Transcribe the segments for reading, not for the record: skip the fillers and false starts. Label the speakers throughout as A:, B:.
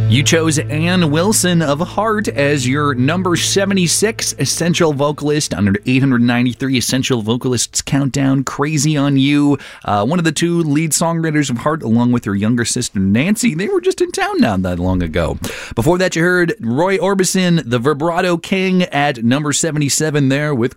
A: You chose Ann Wilson of Heart as your number 76 essential vocalist on our 893 Essential Vocalists Countdown. Crazy on You. One of the two lead songwriters of Heart, along with her younger sister Nancy. They were just in town not that long ago. Before that, you heard Roy Orbison, the Vibrato King, at number 77 there with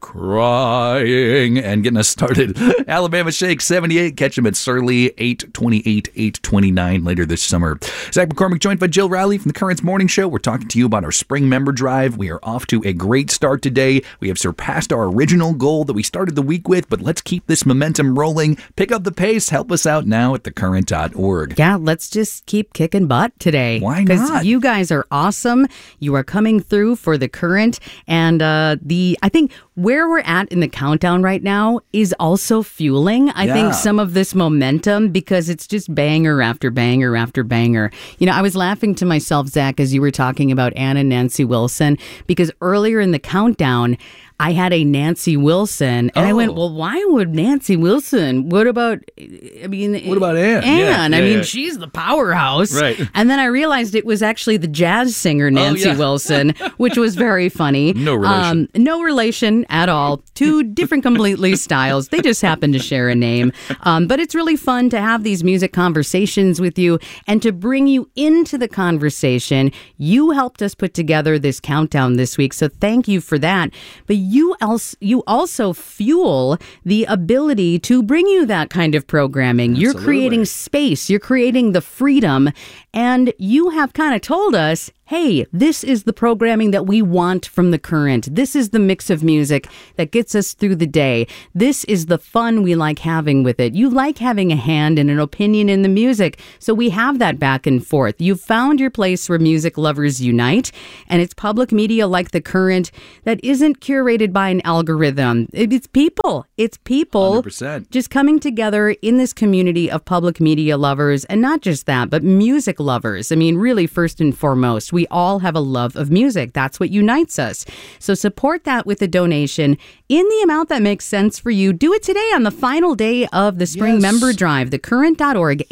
A: Crying. And getting us started, Alabama Shake 78. Catch them at Surly 828, 829 later this summer. Zach McCormick joined by Jill Riley from the Currents Morning Show. We're talking to you about our spring member drive. We are off to a great start today. We have surpassed our original goal that we started the week with, but let's keep this momentum rolling. Pick up the pace. Help us out now at thecurrent.org.
B: Yeah, let's just keep kicking butt today.
A: Why not?
B: Because you guys are awesome. You are coming through for the Current. And I think where we're at in the countdown right now is also fueling, I think, some of this momentum, because it's just banger after banger after banger. You know, I was laughing to myself, Zach, as you were talking about Ann and Nancy Wilson, because earlier in the countdown, I had a Nancy Wilson, and I went, well, why would Nancy Wilson? What about Ann?
A: Ann.
B: Yeah. She's the powerhouse.
A: Right.
B: And then I realized it was actually the jazz singer Nancy Wilson, which was very funny.
A: No relation.
B: No relation at all. Two different completely styles. They just happen to share a name. But it's really fun to have these music conversations with you and to bring you into the conversation. You helped us put together this countdown this week, so thank you for that. But you also fuel the ability to bring you that kind of programming.
A: Absolutely.
B: You're creating space. You're creating the freedom. And you have kind of told us, hey, this is the programming that we want from the Current. This is the mix of music that gets us through the day. This is the fun we like having with it. You like having a hand and an opinion in the music, so we have that back and forth. You've found your place where music lovers unite, and it's public media like the Current that isn't curated by an algorithm. It's people. It's people
A: 100%.
B: just coming together in this community of public media lovers, and not just that, but music lovers. I mean, really, first and foremost, we all have a love of music. That's what unites us. So support that with a donation in the amount that makes sense for you. Do it today on the final day of the spring member drive. Thecurrent.org,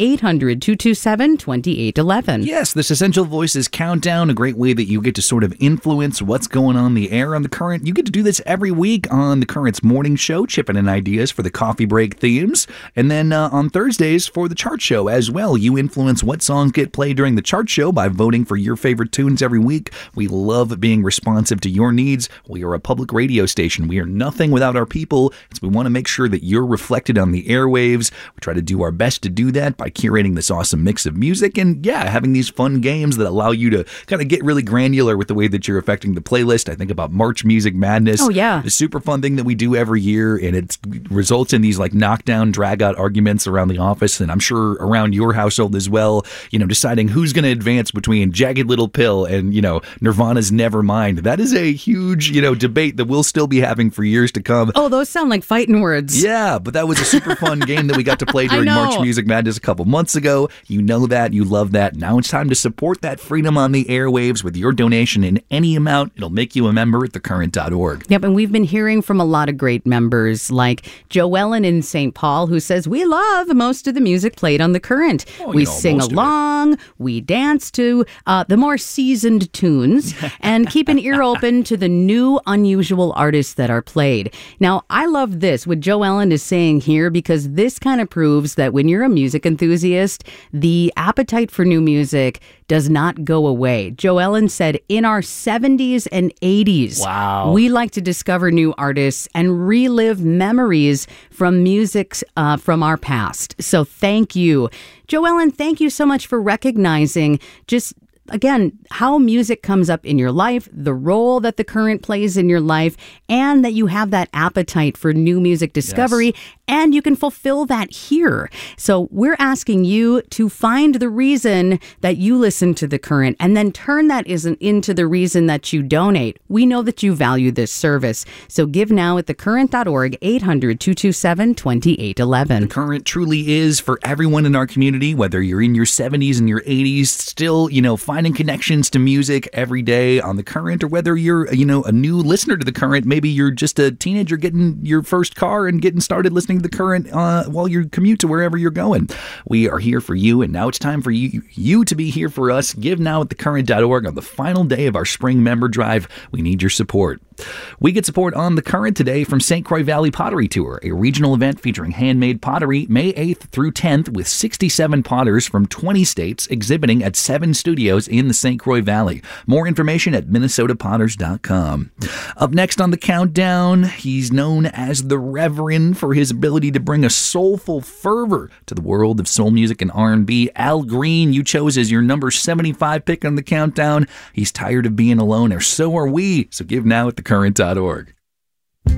B: 800-227-2811.
A: Yes, this Essential Voices Countdown, a great way that you get to sort of influence what's going on the air on the Current. You get to do this every week on the Current's morning show, chipping in ideas for the coffee break themes. And then on Thursdays for the chart show as well. You influence what songs get played during the chart show by voting for your favorite tunes every week. We love being responsive to your needs. We are a public radio station. We are nothing without our people. So we want to make sure that you're reflected on the airwaves. We try to do our best to do that by curating this awesome mix of music and, having these fun games that allow you to kind of get really granular with the way that you're affecting the playlist. I think about March Music Madness.
B: Oh, yeah.
A: The super fun thing that we do every year, and it results in these like knockdown, drag-out arguments around the office, and I'm sure around your household as well, deciding who's going to advance between Jagged Little Pill and, Nirvana's Nevermind. That is a huge, debate that we'll still be having for years to come.
B: Oh, those sound like fighting words.
A: Yeah, but that was a super fun game that we got to play during March Music Madness a couple months ago. You know that. You love that. Now it's time to support that freedom on the airwaves with your donation in any amount. It'll make you a member at thecurrent.org.
B: Yep, and we've been hearing from a lot of great members like Joellen in St. Paul, who says, we love most of the music played on the Current. We sing along, we dance to the more seasoned tunes, and keep an ear open to the new, unusual artists that are played. Now, I love this, what Joellen is saying here, because this kind of proves that when you're a music enthusiast, the appetite for new music does not go away. Joellen said, in our 70s and 80s, we like to discover new artists and relive memories from music from our past. So thank you. Joellen, thank you so much for recognizing just, again, how music comes up in your life, the role that the Current plays in your life, and that you have that appetite for new music discovery, and you can fulfill that here. So we're asking you to find the reason that you listen to the Current and then turn that into the reason that you donate. We know that you value this service. So give now at thecurrent.org, 800-227-2811.
A: The Current truly is for everyone in our community, whether you're in your 70s and your 80s, still, finding connections to music every day on the Current, or whether you're, a new listener to the Current. Maybe you're just a teenager getting your first car and getting started listening to the Current while you commute to wherever you're going. We are here for you, and now it's time for you to be here for us. Give now at thecurrent.org on the final day of our spring member drive. We need your support. We get support on The Current today from St. Croix Valley Pottery Tour, a regional event featuring handmade pottery May 8th through 10th with 67 potters from 20 states exhibiting at 7 studios in the St. Croix Valley. More information at minnesotapotters.com. Up next on the countdown, he's known as the Reverend for his ability to bring a soulful fervor to the world of soul music and R&B. Al Green, you chose as your number 75 pick on the countdown. He's tired of being alone, or so are we. So give now at thecurrent.org.